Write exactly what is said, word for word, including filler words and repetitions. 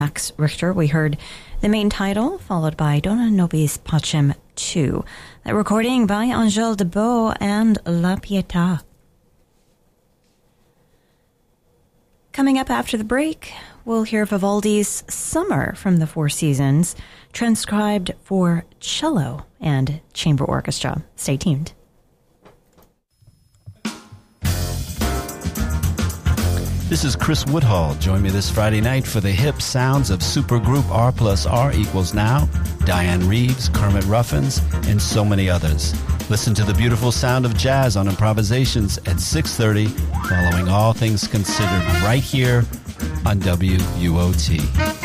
Max Richter. We heard the main title, followed by Donna Nobis Pacem two. That recording by Angèle Debeau and La Pietà. Coming up after the break, we'll hear Vivaldi's Summer from the Four Seasons, transcribed for cello and chamber orchestra. Stay tuned. This is Chris Woodhull. Join me this Friday night for the hip sounds of supergroup R plus R equals Now, Diane Reeves, Kermit Ruffins, and so many others. Listen to the beautiful sound of jazz on Improvisations at six thirty, following All Things Considered right here on W U O T.